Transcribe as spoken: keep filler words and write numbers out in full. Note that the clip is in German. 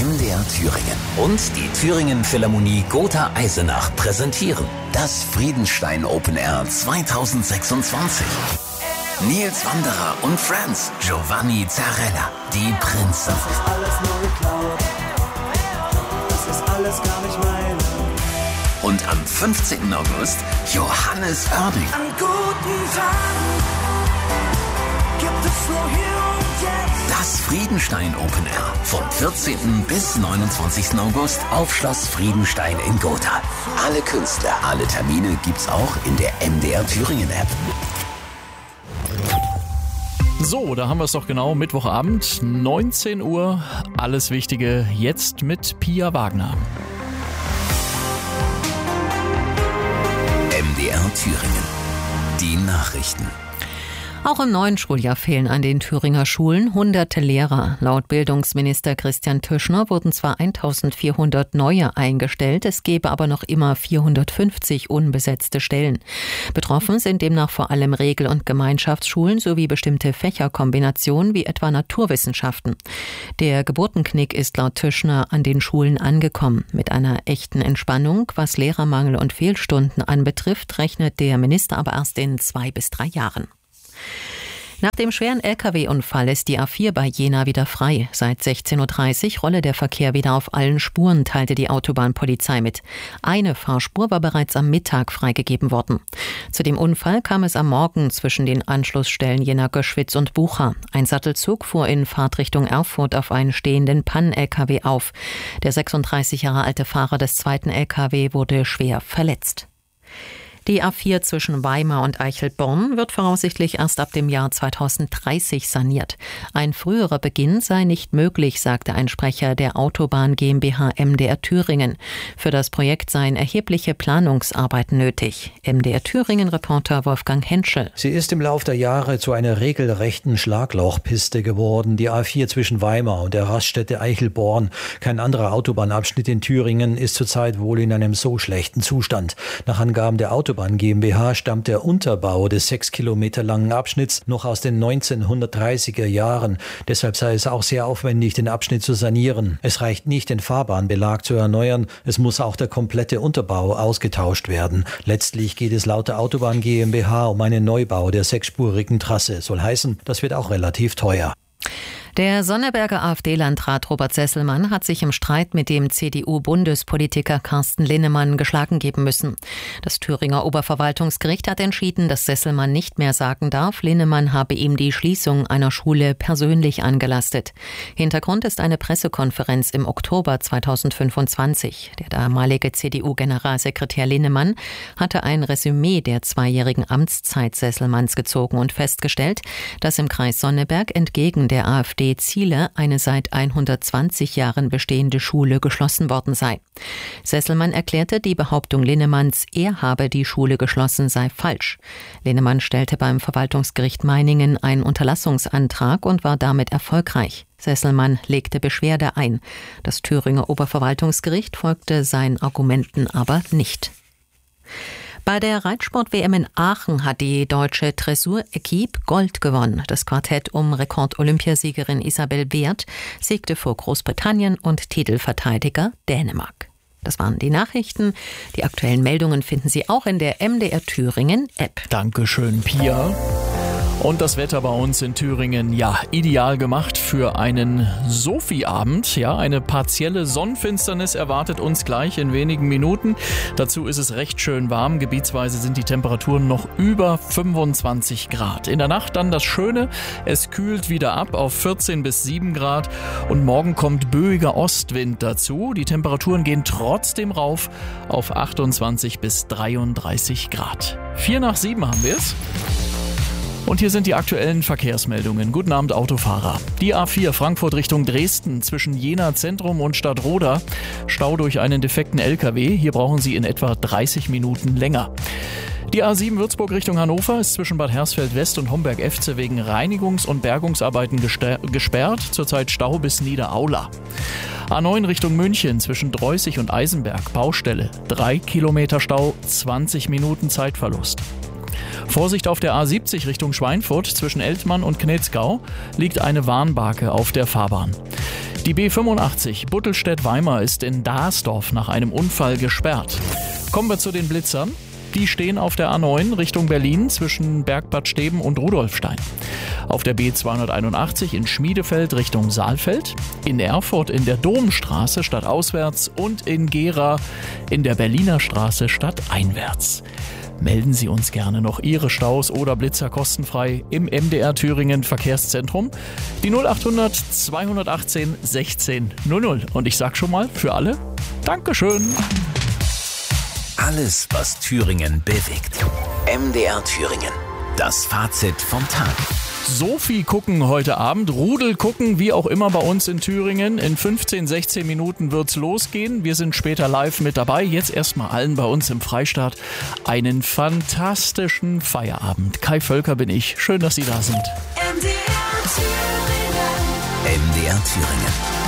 M D R Thüringen und die Thüringen Philharmonie Gotha Eisenach präsentieren das Friedenstein Open Air zweitausendsechsundzwanzig. Nils Wanderer und Friends, Giovanni Zarella, die Prinzen. Das ist alles nur geklaut. Das ist alles gar nicht mein. Und am fünfzehnten August Johannes Oerding. An guten Tagen gibt es nur hier und jetzt. Das Friedenstein Open Air vom vierzehnten bis neunundzwanzigsten August auf Schloss Friedenstein in Gotha. Alle Künstler, alle Termine gibt's auch in der M D R Thüringen App. So, da haben wir es doch genau, Mittwochabend, neunzehn Uhr. Alles Wichtige jetzt mit Pia Wagner. M D R Thüringen. Die Nachrichten. Auch im neuen Schuljahr fehlen an den Thüringer Schulen hunderte Lehrer. Laut Bildungsminister Christian Tischner wurden zwar eintausendvierhundert neue eingestellt, es gäbe aber noch immer vierhundertfünfzig unbesetzte Stellen. Betroffen sind demnach vor allem Regel- und Gemeinschaftsschulen sowie bestimmte Fächerkombinationen wie etwa Naturwissenschaften. Der Geburtenknick ist laut Tischner an den Schulen angekommen. Mit einer echten Entspannung, was Lehrermangel und Fehlstunden anbetrifft, rechnet der Minister aber erst in zwei bis drei Jahren. Nach dem schweren L K W-Unfall ist die A vier bei Jena wieder frei. Seit sechzehn Uhr dreißig rolle der Verkehr wieder auf allen Spuren, teilte die Autobahnpolizei mit. Eine Fahrspur war bereits am Mittag freigegeben worden. Zu dem Unfall kam es am Morgen zwischen den Anschlussstellen Jena-Göschwitz und Bucha. Ein Sattelzug fuhr in Fahrtrichtung Erfurt auf einen stehenden Pann-L K W auf. Der sechsunddreißig Jahre alte Fahrer des zweiten L K W wurde schwer verletzt. Die A vier zwischen Weimar und Eichelborn wird voraussichtlich erst ab dem Jahr zweitausenddreißig saniert. Ein früherer Beginn sei nicht möglich, sagte ein Sprecher der Autobahn GmbH M D R Thüringen. Für das Projekt seien erhebliche Planungsarbeiten nötig. M D R Thüringen-Reporter Wolfgang Henschel. Sie ist im Lauf der Jahre zu einer regelrechten Schlaglochpiste geworden. Die A vier zwischen Weimar und der Raststätte Eichelborn. Kein anderer Autobahnabschnitt in Thüringen ist zurzeit wohl in einem so schlechten Zustand. Nach Angaben der Autobahn Autobahn GmbH stammt der Unterbau des sechs Kilometer langen Abschnitts noch aus den neunzehnhundertdreißiger Jahren. Deshalb sei es auch sehr aufwendig, den Abschnitt zu sanieren. Es reicht nicht, den Fahrbahnbelag zu erneuern. Es muss auch der komplette Unterbau ausgetauscht werden. Letztlich geht es laut der Autobahn GmbH um einen Neubau der sechsspurigen Trasse. Soll heißen, das wird auch relativ teuer. Der Sonneberger AfD-Landrat Robert Sesselmann hat sich im Streit mit dem C D U-Bundespolitiker Carsten Linnemann geschlagen geben müssen. Das Thüringer Oberverwaltungsgericht hat entschieden, dass Sesselmann nicht mehr sagen darf, Linnemann habe ihm die Schließung einer Schule persönlich angelastet. Hintergrund ist eine Pressekonferenz im Oktober zweitausendfünfundzwanzig. Der damalige C D U-Generalsekretär Linnemann hatte ein Resümee der zweijährigen Amtszeit Sesselmanns gezogen und festgestellt, dass im Kreis Sonneberg entgegen der AfD Ziele eine seit hundertzwanzig Jahren bestehende Schule geschlossen worden sei. Sesselmann erklärte, die Behauptung Linnemanns, er habe die Schule geschlossen, sei falsch. Linnemann stellte beim Verwaltungsgericht Meiningen einen Unterlassungsantrag und war damit erfolgreich. Sesselmann legte Beschwerde ein. Das Thüringer Oberverwaltungsgericht folgte seinen Argumenten aber nicht. Bei der Reitsport-W M in Aachen hat die deutsche Dressur-Equipe Gold gewonnen. Das Quartett um Rekord-Olympiasiegerin Isabel Wert siegte vor Großbritannien und Titelverteidiger Dänemark. Das waren die Nachrichten. Die aktuellen Meldungen finden Sie auch in der M D R Thüringen App. Dankeschön, Pia. Und das Wetter bei uns in Thüringen, ja, ideal gemacht für einen Sophie-Abend. Ja, eine partielle Sonnenfinsternis erwartet uns gleich in wenigen Minuten. Dazu ist es recht schön warm. Gebietsweise sind die Temperaturen noch über fünfundzwanzig Grad. In der Nacht dann das Schöne, es kühlt wieder ab auf vierzehn bis sieben Grad. Und morgen kommt böiger Ostwind dazu. Die Temperaturen gehen trotzdem rauf auf achtundzwanzig bis dreiunddreißig Grad. Vier nach sieben haben wir es. Und hier sind die aktuellen Verkehrsmeldungen. Guten Abend, Autofahrer. Die A vier Frankfurt Richtung Dresden zwischen Jena Zentrum und Stadtroda. Stau durch einen defekten L K W. Hier brauchen Sie in etwa dreißig Minuten länger. Die A sieben Würzburg Richtung Hannover ist zwischen Bad Hersfeld West und Homberg-Efze wegen Reinigungs- und Bergungsarbeiten gesperrt. Zurzeit Stau bis Niederaula. A neun Richtung München zwischen Dreußig und Eisenberg. Baustelle. Drei Kilometer Stau, zwanzig Minuten Zeitverlust. Vorsicht auf der A siebzig Richtung Schweinfurt zwischen Eltmann und Knetzgau liegt eine Warnbarke auf der Fahrbahn. Die B fünfundachtzig Buttelstedt-Weimar ist in Daasdorf nach einem Unfall gesperrt. Kommen wir zu den Blitzern. Die stehen auf der A neun Richtung Berlin zwischen Bergbad Steben und Rudolfstein. Auf der B zweihunderteinundachtzig in Schmiedefeld Richtung Saalfeld. In Erfurt in der Domstraße stadtauswärts und in Gera in der Berliner Straße stadteinwärts. Melden Sie uns gerne noch Ihre Staus oder Blitzer kostenfrei im M D R Thüringen Verkehrszentrum. Die null achthundert zweihundertachtzehn sechzehn null null. Und ich sag schon mal für alle, Dankeschön. Alles, was Thüringen bewegt. M D R Thüringen. Das Fazit vom Tag. Sophie gucken heute Abend, Rudel gucken, wie auch immer bei uns in Thüringen. In fünfzehn, sechzehn Minuten wird's losgehen. Wir sind später live mit dabei. Jetzt erstmal allen bei uns im Freistaat einen fantastischen Feierabend. Kai Völker bin ich. Schön, dass Sie da sind. M D R Thüringen. M D R Thüringen.